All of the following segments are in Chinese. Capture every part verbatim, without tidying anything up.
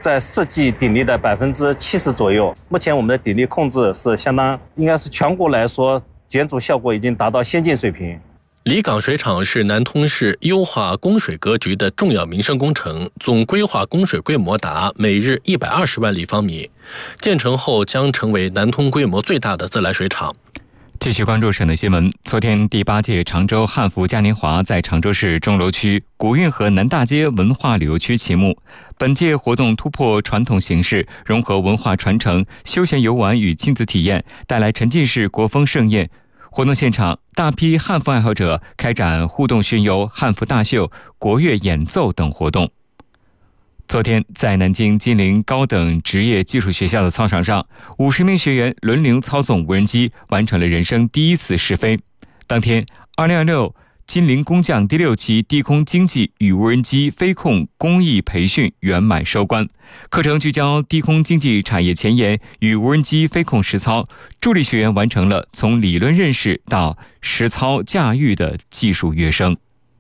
在世纪鼎力的百分之七十左右。目前我们的鼎力控制是相当，应该是全国来说减阻效果已经达到先进水平。 离港水厂是南通市优化供水格局的重要民生工程，总规划供水规模达每日一百二十万立方米，建成后将成为南通规模最大的自来水厂。 继续关注省内新闻。昨天，第八届常州汉服嘉年华在常州市钟楼区古运河南大街文化旅游区启幕。本届活动突破传统形式，融合文化传承、休闲游玩与亲子体验，带来沉浸式国风盛宴。活动现场，大批汉服爱好者开展互动巡游、汉服大秀、国乐演奏等活动。昨天，在南京金陵高等职业技术学校的操场上，五十名学员轮流操纵无人机，完成了人生第一次试飞。当天，二零二六金陵工匠第六期低空经济与无人机飞控工艺培训圆满收官。课程聚焦低空经济产业前沿与无人机飞控实操，助力学员完成了从理论认识到实操驾驭的技术跃升。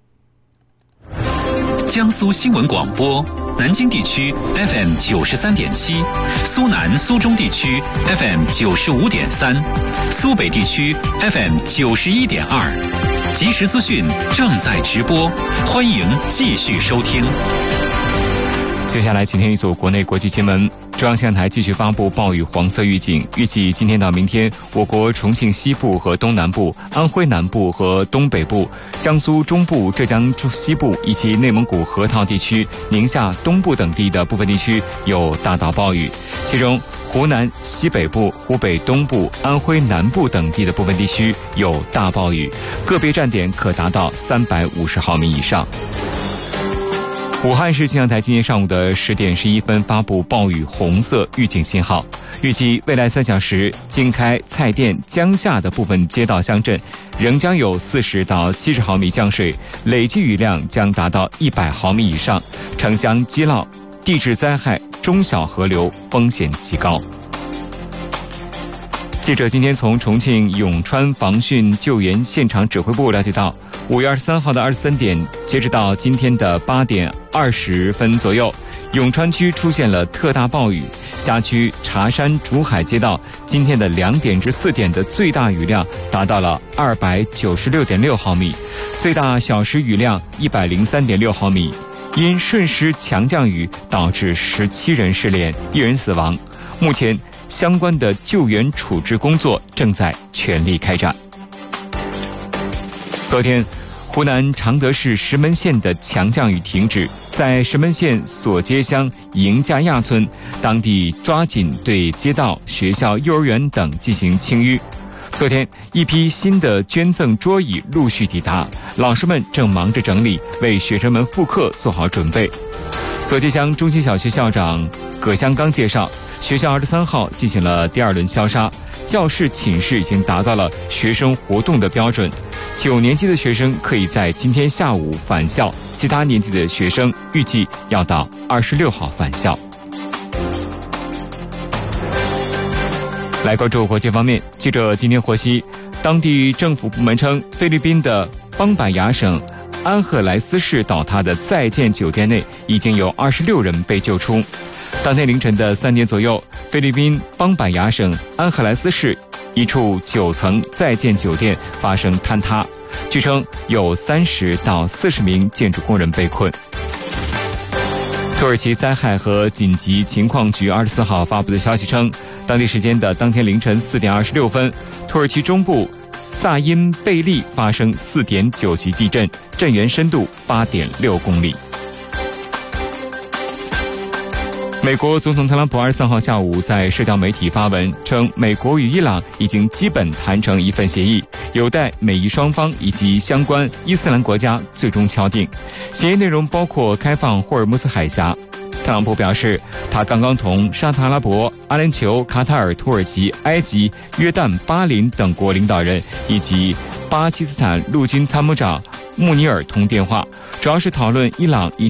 江苏新闻广播，南京地区 F M 九十三点七，苏南苏中地区 F M 九十五点三，苏北地区 F M 九十一点二。即时资讯正在直播，欢迎继续收听。 接下来，请听一组国内国际新闻。中央气象台继续发布暴雨黄色预警，预计今天到明天，我国重庆西部和东南部、安徽南部和东北部、江苏中部、浙江西部以及内蒙古河套地区、宁夏东部等地的部分地区有大到暴雨，其中湖南西北部、湖北东部、安徽南部等地的部分地区有大暴雨，个别站点可达到三百五十毫米以上。武汉市气象台今天上午的十点十一分发布暴雨红色预警信号，预计未来三小时，经开、蔡甸、江夏的部分街道乡镇仍将有四十到七十毫米降水，累计雨量将达到一百毫米以上，城乡积涝、地质灾害、中小河流风险极高。记者今天从重庆永川防汛救援现场指挥部了解到，五月二十三号的二十三点，截止到今天的八点二十分左右，永川区出现了特大暴雨。辖区茶山竹海街道今天的两点至四点的最大雨量达到了二百九十六点六毫米，最大小时雨量一百零三点六毫米。因瞬时强降雨导致十七人失联，一人死亡。目前相关的救援处置工作正在全力开展。昨天，湖南常德市石门县的强降雨停止，在石门县索街乡迎家亚村，当地抓紧对街道、学校、幼儿园等进行清淤。昨天，一批新的捐赠桌椅陆续抵达，老师们正忙着整理，为学生们复课做好准备。索街乡中心小学校长葛香刚介绍，学校二十三号进行了第二轮消杀，教室、寝室已经达到了学生活动的标准。九年级的学生可以在今天下午返校，其他年级的学生预计要到二十六号返校。来关注国际方面，记者今天获悉，当地政府部门称，菲律宾的邦百亚省安赫莱斯市倒塌的在建酒店内已经有二十六人被救出。当天凌晨的三点左右，菲律宾邦百亚省安赫莱斯市一处九层在建酒店发生坍塌，据称有三十到四十名建筑工人被困。土耳其灾害和紧急情况局二十四号发布的消息称，当地时间的当天凌晨四点二十六分，土耳其中部萨因贝利发生四点九级地震，震源深度八点六公里。美国总统特朗普二十三号下午在社交媒体发文称，美国与伊朗已经基本谈成一份协议，有待美伊双方以及相关伊斯兰国家最终敲定。协议内容包括开放霍尔木兹海峡。特朗普表示，他刚刚同沙特阿拉伯、阿联酋、卡塔尔、土耳其、埃及、约旦、巴林等国领导人以及巴基斯坦陆军参谋长穆尼尔通电话，主要是讨论伊朗以